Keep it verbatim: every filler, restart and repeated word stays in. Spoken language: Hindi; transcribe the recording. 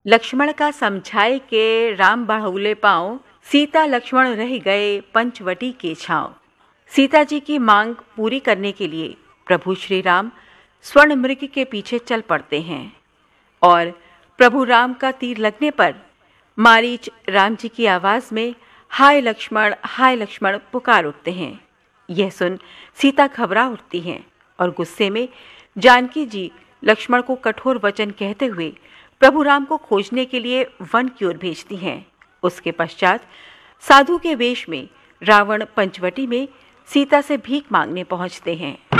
लक्ष्मण का समझाए के राम बढ़ौले पाँव, सीता लक्ष्मण रह गए पंचवटी के छांव। सीता जी की मांग पूरी करने के लिए प्रभु श्री राम स्वर्ण मृग के पीछे चल पड़ते हैं और प्रभु राम का तीर लगने पर मारीच राम जी की आवाज में हाय लक्ष्मण हाय लक्ष्मण पुकार उठते हैं। यह सुन सीता घबरा उठती हैं और गुस्से में जानकी जी लक्ष्मण को कठोर वचन कहते हुए प्रभु राम को खोजने के लिए वन की ओर भेजती हैं। उसके पश्चात साधु के वेश में रावण पंचवटी में सीता से भीख मांगने पहुंचते हैं।